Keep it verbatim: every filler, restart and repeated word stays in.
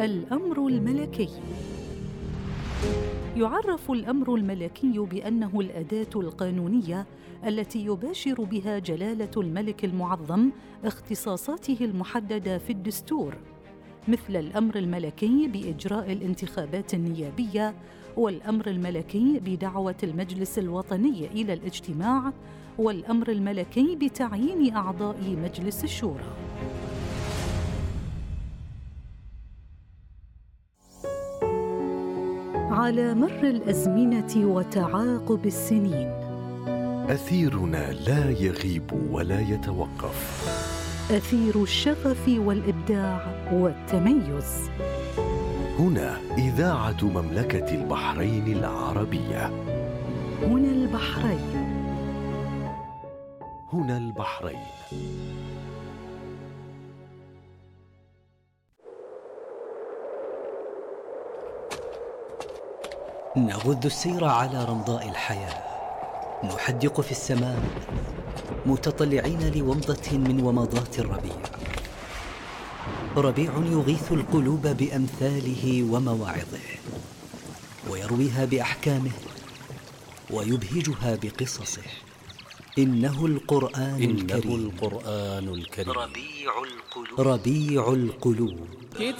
الأمر الملكي. يعرف الأمر الملكي بأنه الأداة القانونية التي يباشر بها جلالة الملك المعظم اختصاصاته المحددة في الدستور، مثل الأمر الملكي بإجراء الانتخابات النيابية، والأمر الملكي بدعوة المجلس الوطني إلى الاجتماع، والأمر الملكي بتعيين أعضاء مجلس الشورى. على مر الأزمنة وتعاقب السنين، أثيرنا لا يغيب ولا يتوقف، أثير الشغف والإبداع والتميز. هنا إذاعة مملكة البحرين العربية. هنا البحرين. هنا البحرين. نغذ السير على رمضاء الحياة، نحدق في السماء متطلعين لومضة من ومضات الربيع. ربيع يغيث القلوب بأمثاله ومواعظه، ويرويها بأحكامه، ويبهجها بقصصه. إنه القرآن إنه الكريم. القرآن الكريم ربيع القلوب. ربيع القلوب.